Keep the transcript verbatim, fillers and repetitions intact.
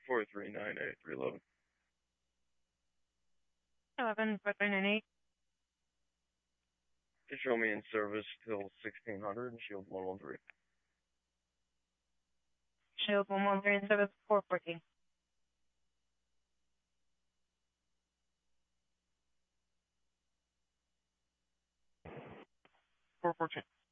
four three nine eight three eleven. eleven, four three nine eight. Can show me in service till sixteen hundred and shield one one three. Shield one one three in service four fourteen. four fourteen.